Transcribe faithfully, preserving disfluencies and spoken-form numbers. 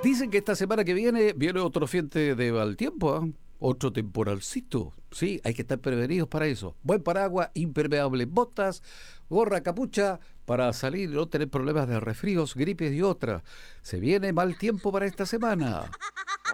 Dicen que esta semana que viene viene otro frente de mal tiempo, ¿eh? Otro temporalcito. Sí, hay que estar prevenidos para eso. Buen paraguas, impermeables, botas, gorra, capucha, para salir y no tener problemas de resfríos, gripes y otras. Se viene mal tiempo para esta semana.